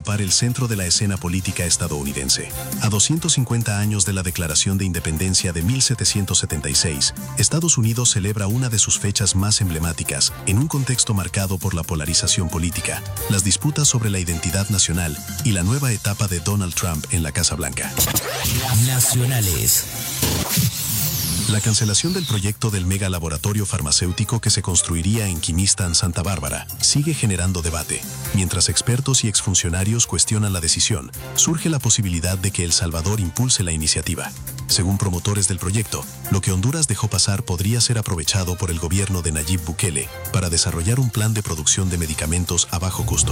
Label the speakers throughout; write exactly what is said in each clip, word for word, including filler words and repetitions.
Speaker 1: ocupar el centro de la escena política estadounidense. A doscientos cincuenta años de la Declaración de Independencia de mil setecientos setenta y seis, Estados Unidos celebra una de sus fechas más emblemáticas, en un contexto marcado por la polarización política, las disputas sobre la identidad nacional y la nueva etapa de Donald Trump en la Casa Blanca.
Speaker 2: Nacionales.
Speaker 1: La cancelación del proyecto del mega laboratorio farmacéutico que se construiría en Quimistan, Santa Bárbara, sigue generando debate. Mientras expertos y exfuncionarios cuestionan la decisión, surge la posibilidad de que El Salvador impulse la iniciativa. Según promotores del proyecto, lo que Honduras dejó pasar podría ser aprovechado por el gobierno de Nayib Bukele para desarrollar un plan de producción de medicamentos a bajo costo.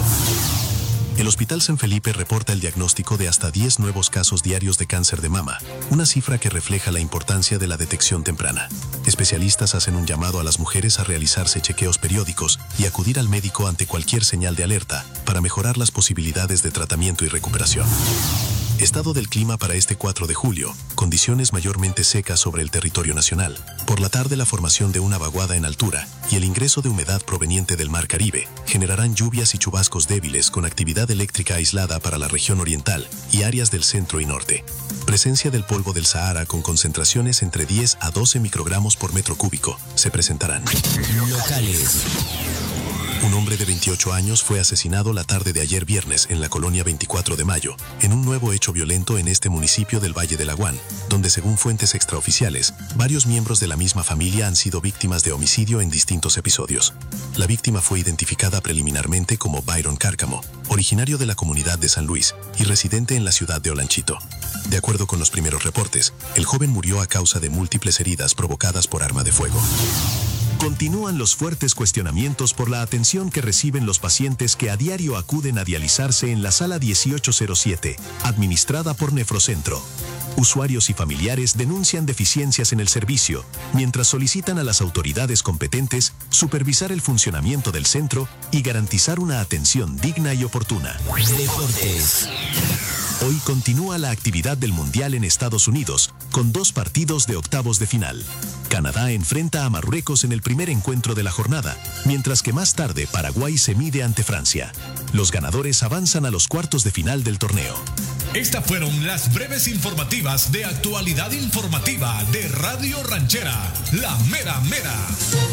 Speaker 1: El Hospital San Felipe reporta el diagnóstico de hasta diez nuevos casos diarios de cáncer de mama, una cifra que refleja la importancia de la detección temprana. Especialistas hacen un llamado a las mujeres a realizarse chequeos periódicos y acudir al médico ante cualquier señal de alerta para mejorar las posibilidades de tratamiento y recuperación. Estado del clima para este cuatro de julio, condiciones mayormente secas sobre el territorio nacional. Por la tarde la formación de una vaguada en altura y el ingreso de humedad proveniente del Mar Caribe generarán lluvias y chubascos débiles con actividad eléctrica aislada para la región oriental y áreas del centro y norte. Presencia del polvo del Sahara con concentraciones entre diez a doce microgramos por metro cúbico se presentarán.
Speaker 2: Locales.
Speaker 1: Un hombre de veintiocho años fue asesinado la tarde de ayer viernes en la colonia veinticuatro de mayo, en un nuevo hecho violento en este municipio del Valle de Laguán, donde según fuentes extraoficiales, varios miembros de la misma familia han sido víctimas de homicidio en distintos episodios. La víctima fue identificada preliminarmente como Byron Cárcamo, originario de la comunidad de San Luis y residente en la ciudad de Olanchito. De acuerdo con los primeros reportes, el joven murió a causa de múltiples heridas provocadas por arma de fuego. Continúan los fuertes cuestionamientos por la atención que reciben los pacientes que a diario acuden a dializarse en la sala dieciocho cero siete, administrada por Nefrocentro. Usuarios y familiares denuncian deficiencias en el servicio, mientras solicitan a las autoridades competentes supervisar el funcionamiento del centro y garantizar una atención digna y oportuna.
Speaker 2: Deportes.
Speaker 1: Hoy continúa la actividad del Mundial en Estados Unidos, con dos partidos de octavos de final. Canadá enfrenta a Marruecos en el primer encuentro de la jornada, mientras que más tarde Paraguay se mide ante Francia. Los ganadores avanzan a los cuartos de final del torneo.
Speaker 3: Estas fueron las breves informativas de Actualidad Informativa de Radio Ranchera, La Mera Mera.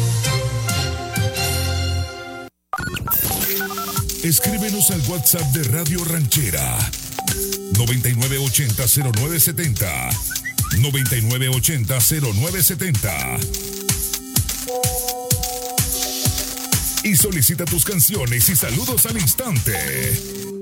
Speaker 4: Escríbenos al WhatsApp de Radio Ranchera noventa y nueve ochenta cero nueve setenta. noventa y nueve ochenta cero nueve setenta. Y solicita tus canciones y saludos al instante.